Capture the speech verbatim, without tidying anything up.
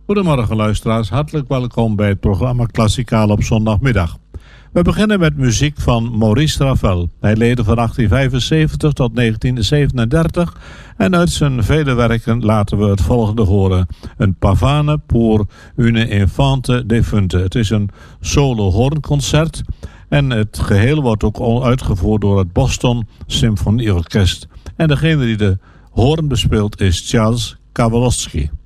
Goedemorgen luisteraars, hartelijk welkom bij het programma Klassikaal op zondagmiddag. We beginnen met muziek van Maurice Ravel. Hij leefde van achttien vijfenzeventig tot negentien zevenendertig en uit zijn vele werken laten we het volgende horen. Een pavane pour une infante defunte. Het is een solo hoornconcert en het geheel wordt ook uitgevoerd door het Boston Symfonieorkest. En degene die de hoorn bespeelt is Charles Kowalski.